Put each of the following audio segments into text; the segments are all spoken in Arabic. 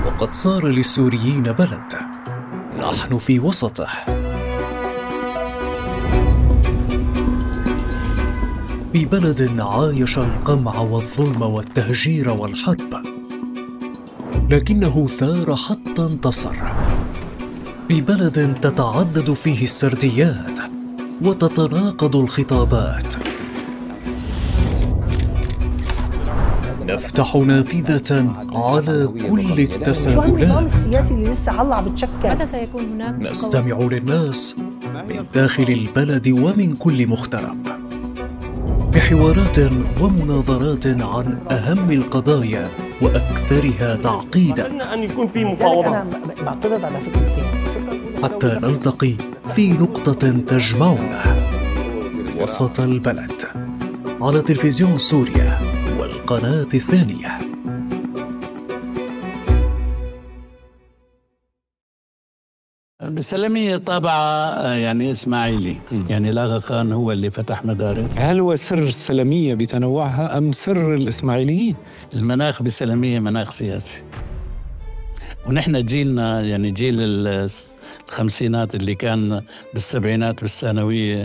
وقد صار للسوريين بلد نحن في وسطه. ببلد عايش القمع والظلم والتهجير والحرب، لكنه ثار حتى انتصر. ببلد تتعدد فيه السرديات وتتناقض الخطابات. نفتح نافذة على كل التساؤلات. شو النظام السياسي اللي لسه عم بتشكل؟ متى سيكون هناك؟ نستمع للناس من داخل البلد ومن كل مغترب، بحوارات ومناظرات عن أهم القضايا وأكثرها تعقيداً. أن يكون في مفاوضات. أنا بعترض على فكرتين. حتى نلتقي في نقطة تجمعنا وسط البلد، على تلفزيون سوريا والقناة الثانية. بالسلمية طابع يعني إسماعيلي، يعني لاغا خان هو اللي فتح مدارس. هل هو سر السلمية بتنوعها أم سر الإسماعيليين؟ المناخ بالسلمية مناخ سياسي، ونحن جيلنا يعني جيل الخمسينات اللي كان بالسبعينات بالثانوية،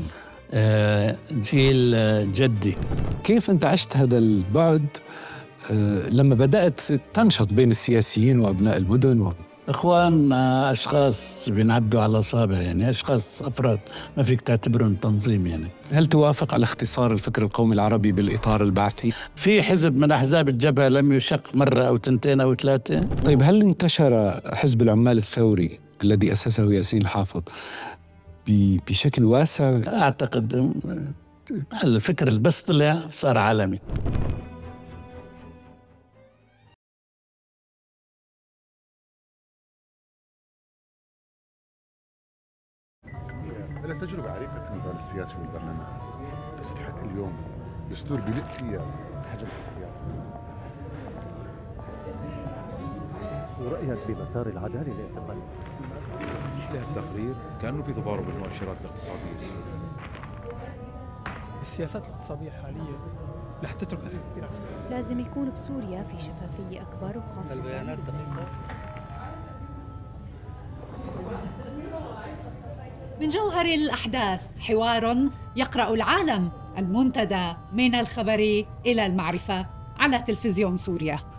جيل جدي. كيف أنت عشت هذا البعد لما بدأت تنشط بين السياسيين وأبناء المدن إخوان أشخاص بينعدوا على أصابع، يعني أشخاص أفراد ما فيك تعتبرهم تنظيم. يعني هل توافق على اختصار الفكر القومي العربي بالإطار البعثي؟ في حزب من أحزاب الجبهة لم يشق مرة أو تنتين أو ثلاثة. طيب هل انتشر حزب العمال الثوري الذي أسسه ياسين الحافظ بشكل واسع؟ أعتقد الفكر اللي بس طلع صار عالمي. أنا تجربة عريقة في النضال السياسي والبرلمان، تستحق اليوم دستور بيلق فيها حجم الحياة. ورأيك بمسار العدالة للاعتقال؟ له التقرير كأنه في تضارب بالمؤشرات الاقتصادية السورية. السياسات الاقتصادية الحالية رح تترك أثر كثير. لازم يكون بسوريا في شفافية أكبر، وخاصة البيانات دقيقة. من جوهر الأحداث حوار يقرأ العالم، المنتدى من الخبر إلى المعرفة على تلفزيون سوريا.